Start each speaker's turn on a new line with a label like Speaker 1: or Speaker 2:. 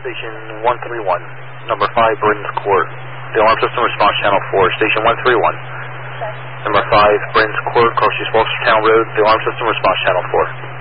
Speaker 1: Station 131, number 5, Britain's Court. The alarm system response channel 4, Station 131.
Speaker 2: Okay.
Speaker 1: Number 5, Britain's Court, Cross East Walker Town Road. The alarm system response channel 4.